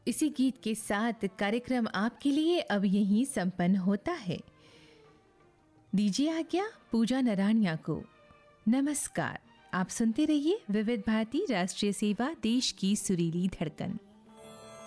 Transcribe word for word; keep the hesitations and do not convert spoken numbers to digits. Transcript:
इसी गीत के साथ कार्यक्रम आपके लिए अब यहीं संपन्न होता है। दीजिए आज्ञा पूजा नराणिया को। नमस्कार। आप सुनते रहिए विविध भारती राष्ट्रीय सेवा, देश की सुरीली धड़कन।